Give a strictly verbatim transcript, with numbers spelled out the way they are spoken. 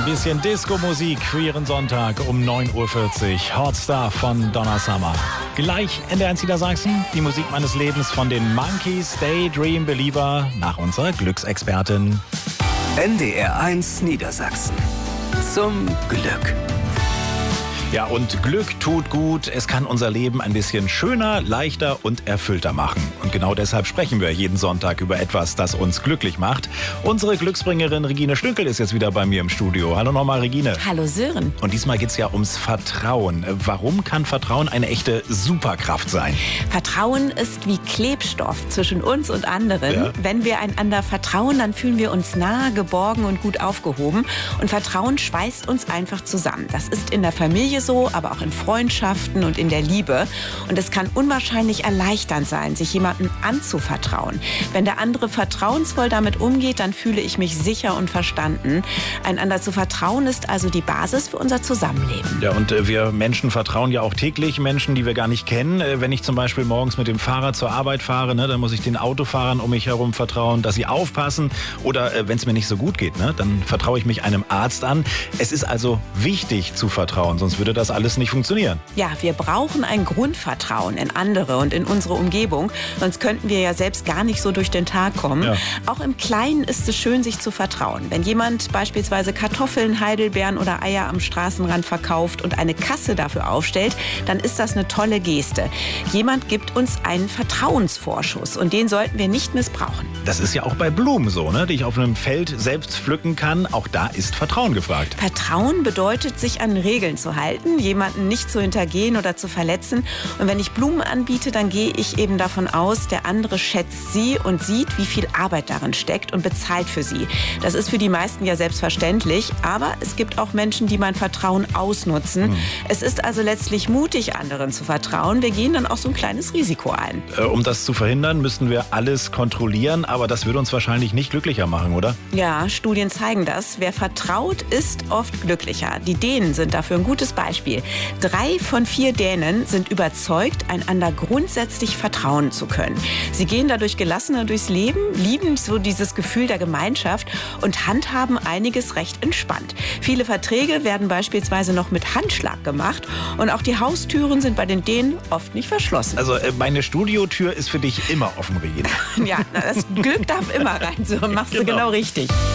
Ein bisschen Disco-Musik für Ihren Sonntag um neun Uhr vierzig. Hot Star von Donna Summer. Gleich N D eins Niedersachsen, die Musik meines Lebens von den Monkeys, Daydream Believer, nach unserer Glücksexpertin. N D R eins Niedersachsen. Zum Glück. Ja, und Glück tut gut. Es kann unser Leben ein bisschen schöner, leichter und erfüllter machen. Und genau deshalb sprechen wir jeden Sonntag über etwas, das uns glücklich macht. Unsere Glücksbringerin Regine Stünkel ist jetzt wieder bei mir im Studio. Hallo nochmal, Regine. Hallo Sören. Und diesmal geht es ja ums Vertrauen. Warum kann Vertrauen eine echte Superkraft sein? Vertrauen ist wie Klebstoff zwischen uns und anderen. Ja. Wenn wir einander vertrauen, dann fühlen wir uns nah, geborgen und gut aufgehoben. Und Vertrauen schweißt uns einfach zusammen. Das ist in der Familie so, aber auch in Freundschaften und in der Liebe. Und es kann unwahrscheinlich erleichternd sein, sich jemandem anzuvertrauen. Wenn der andere vertrauensvoll damit umgeht, dann fühle ich mich sicher und verstanden. Einander zu vertrauen ist also die Basis für unser Zusammenleben. Ja, und äh, wir Menschen vertrauen ja auch täglich Menschen, die wir gar nicht kennen. Äh, wenn ich zum Beispiel morgens mit dem Fahrrad zur Arbeit fahre, ne, dann muss ich den Autofahrern um mich herum vertrauen, dass sie aufpassen. Oder äh, wenn es mir nicht so gut geht, ne, dann vertraue ich mich einem Arzt an. Es ist also wichtig zu vertrauen, sonst würde das alles nicht funktionieren. Ja, wir brauchen ein Grundvertrauen in andere und in unsere Umgebung. Sonst könnten wir ja selbst gar nicht so durch den Tag kommen. Ja. Auch im Kleinen ist es schön, sich zu vertrauen. Wenn jemand beispielsweise Kartoffeln, Heidelbeeren oder Eier am Straßenrand verkauft und eine Kasse dafür aufstellt, dann ist das eine tolle Geste. Jemand gibt uns einen Vertrauensvorschuss und den sollten wir nicht missbrauchen. Das ist ja auch bei Blumen so, ne, die ich auf einem Feld selbst pflücken kann. Auch da ist Vertrauen gefragt. Vertrauen bedeutet, sich an Regeln zu halten, jemanden nicht zu hintergehen oder zu verletzen. Und wenn ich Blumen anbiete, dann gehe ich eben davon aus, der andere schätzt sie und sieht, wie viel Arbeit darin steckt und bezahlt für sie. Das ist für die meisten ja selbstverständlich, aber es gibt auch Menschen, die mein Vertrauen ausnutzen. Mhm. Es ist also letztlich mutig, anderen zu vertrauen. Wir gehen dann auch so ein kleines Risiko ein. Äh, um das zu verhindern, müssten wir alles kontrollieren, aber das würde uns wahrscheinlich nicht glücklicher machen, oder? Ja, Studien zeigen das. Wer vertraut, ist oft glücklicher. Die Dänen sind dafür ein gutes Beispiel. Beispiel. Drei von vier Dänen sind überzeugt, einander grundsätzlich vertrauen zu können. Sie gehen dadurch gelassener durchs Leben, lieben so dieses Gefühl der Gemeinschaft und handhaben einiges recht entspannt. Viele Verträge werden beispielsweise noch mit Handschlag gemacht und auch die Haustüren sind bei den Dänen oft nicht verschlossen. Also äh, meine Studiotür ist für dich immer offen, Regina. Ja, das Glück darf immer rein, so machst genau. du genau richtig.